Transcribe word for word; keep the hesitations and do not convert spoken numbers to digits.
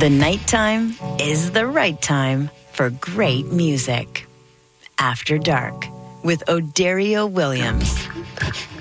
The nighttime is the right time for great music. After Dark with O'Dario Williams.